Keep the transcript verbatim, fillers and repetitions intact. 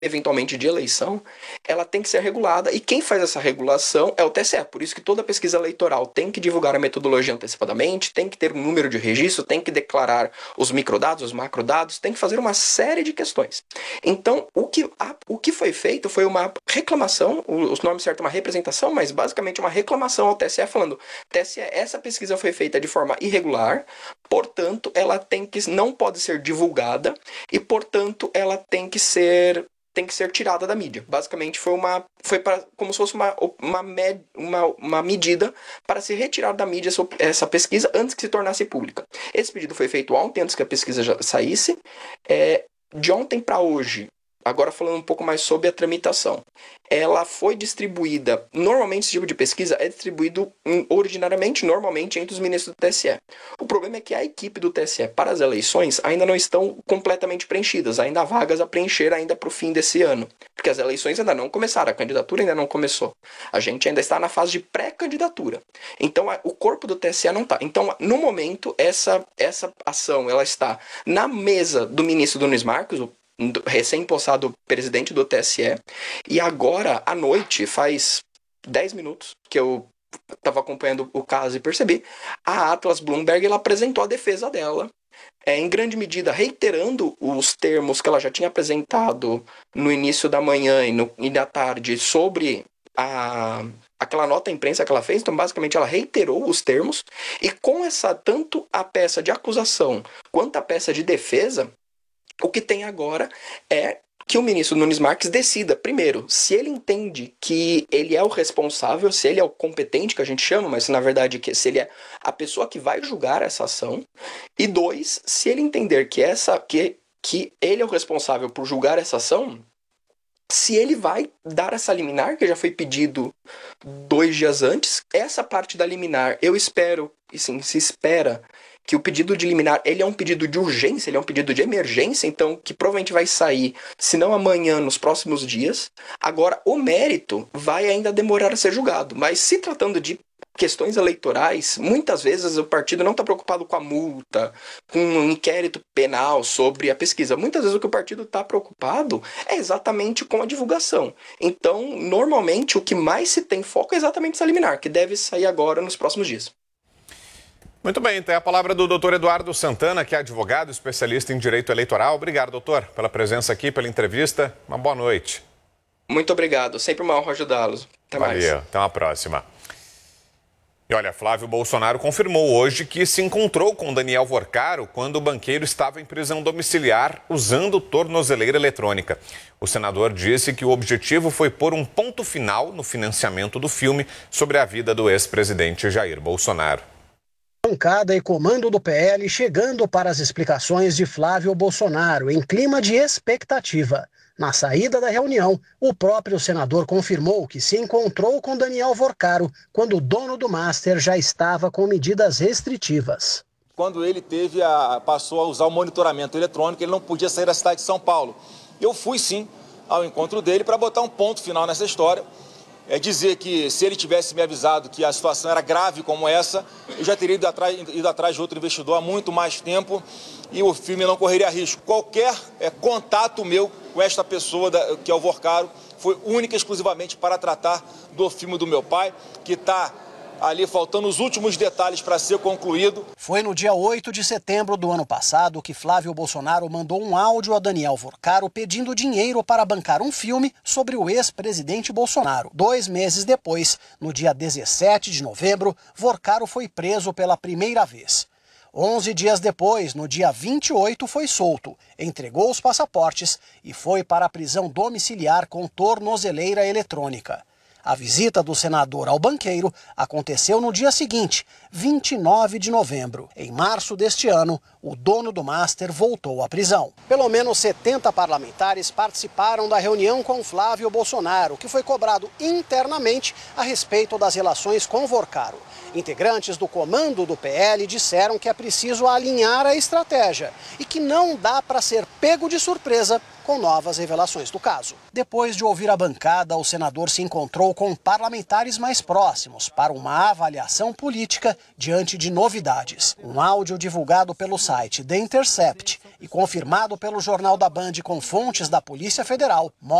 eventualmente de eleição, ela tem que ser regulada, e quem faz essa regulação é o T S E. Por isso que toda pesquisa eleitoral tem que divulgar a metodologia antecipadamente, tem que ter um número de registro, tem que declarar os microdados, os macrodados, tem que fazer uma série de questões. Então, o que, a, o que foi feito foi uma reclamação, os nomes certos, uma representação, mas basicamente uma reclamação ao T S E falando: T S E, essa pesquisa foi feita de forma irregular, portanto, ela tem que, não pode ser divulgada e, portanto, ela tem que ser tem que ser tirada da mídia. Basicamente foi uma foi para como se fosse uma, uma, med, uma, uma medida para se retirar da mídia essa, essa pesquisa antes que se tornasse pública. Esse pedido foi feito ontem, antes que a pesquisa já saísse. É, de ontem para hoje, agora falando um pouco mais sobre a tramitação, ela foi distribuída, normalmente esse tipo de pesquisa é distribuído ordinariamente, normalmente, entre os ministros do T S E. O problema é que a equipe do T S E para as eleições ainda não estão completamente preenchidas, ainda há vagas a preencher ainda para o fim desse ano, porque as eleições ainda não começaram, a candidatura ainda não começou. A gente ainda está na fase de pré-candidatura. Então, o corpo do T S E não está. Então, no momento, essa, essa ação ela está na mesa do ministro Nunes Marques, o recém-possado presidente do T S E, e agora, à noite, faz dez minutos que eu estava acompanhando o caso e percebi, a Atlas Bloomberg ela apresentou a defesa dela, é, em grande medida reiterando os termos que ela já tinha apresentado no início da manhã e, no, e da tarde sobre a, aquela nota à imprensa que ela fez. Então, basicamente, ela reiterou os termos, e com essa, tanto a peça de acusação quanto a peça de defesa, o que tem agora é que o ministro Nunes Marques decida, primeiro, se ele entende que ele é o responsável, se ele é o competente, que a gente chama, mas na verdade que se ele é a pessoa que vai julgar essa ação, e dois, se ele entender que, essa, que, que ele é o responsável por julgar essa ação, se ele vai dar essa liminar, que já foi pedido dois dias antes. Essa parte da liminar, eu espero, e sim, se espera que o pedido de liminar, ele é um pedido de urgência, ele é um pedido de emergência, então que provavelmente vai sair, se não amanhã, nos próximos dias. Agora, o mérito vai ainda demorar a ser julgado, mas se tratando de questões eleitorais, muitas vezes o partido não está preocupado com a multa, com um inquérito penal sobre a pesquisa. Muitas vezes o que o partido está preocupado é exatamente com a divulgação. Então, normalmente, o que mais se tem foco é exatamente essa liminar, que deve sair agora nos próximos dias. Muito bem, tem a palavra do doutor Eduardo Santana, que é advogado, especialista em direito eleitoral. Obrigado, doutor, pela presença aqui, pela entrevista. Uma boa noite. Muito obrigado, sempre uma honra ajudá-los. Até mais. Valeu, até uma próxima. E olha, Flávio Bolsonaro confirmou hoje que se encontrou com Daniel Vorcaro quando o banqueiro estava em prisão domiciliar usando tornozeleira eletrônica. O senador disse que o objetivo foi pôr um ponto final no financiamento do filme sobre a vida do ex-presidente Jair Bolsonaro. Bancada e comando do P L chegando para as explicações de Flávio Bolsonaro em clima de expectativa. Na saída da reunião, o próprio senador confirmou que se encontrou com Daniel Vorcaro quando o dono do Master já estava com medidas restritivas. Quando ele teve a, passou a usar o monitoramento eletrônico, ele não podia sair da cidade de São Paulo. Eu fui sim ao encontro dele para botar um ponto final nessa história. É dizer que se ele tivesse me avisado que a situação era grave como essa, eu já teria ido atrás, ido atrás de outro investidor há muito mais tempo e o filme não correria risco. Qualquer é, contato meu com esta pessoa, da, que é o Vorcaro, foi única e exclusivamente para tratar do filme do meu pai, que está ali faltando os últimos detalhes para ser concluído. Foi no dia oito de setembro do ano passado que Flávio Bolsonaro mandou um áudio a Daniel Vorcaro pedindo dinheiro para bancar um filme sobre o ex-presidente Bolsonaro. Dois meses depois, no dia dezessete de novembro, Vorcaro foi preso pela primeira vez. Onze dias depois, no dia vinte e oito, foi solto, entregou os passaportes e foi para a prisão domiciliar com tornozeleira eletrônica. A visita do senador ao banqueiro aconteceu no dia seguinte, vinte e nove de novembro. Em março deste ano, o dono do Master voltou à prisão. Pelo menos setenta parlamentares participaram da reunião com Flávio Bolsonaro, que foi cobrado internamente a respeito das relações com Vorcaro. Integrantes do comando do P L disseram que é preciso alinhar a estratégia e que não dá para ser pego de surpresa com novas revelações do caso. Depois de ouvir a bancada, o senador se encontrou com parlamentares mais próximos para uma avaliação política diante de novidades. Um áudio divulgado pelo site The Intercept e confirmado pelo Jornal da Band com fontes da Polícia Federal